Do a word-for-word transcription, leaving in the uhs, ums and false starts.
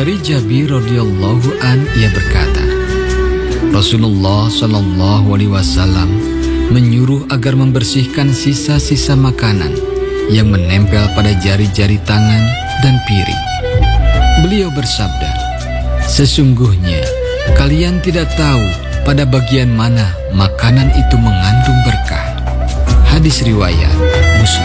Dari Jabir radhiyallahu an, ia berkata, Rasulullah shallallahu alaihi wasallam menyuruh agar membersihkan sisa-sisa makanan yang menempel pada jari-jari tangan dan piring. Beliau bersabda, sesungguhnya kalian tidak tahu pada bagian mana makanan itu mengandung berkah. Hadis riwayat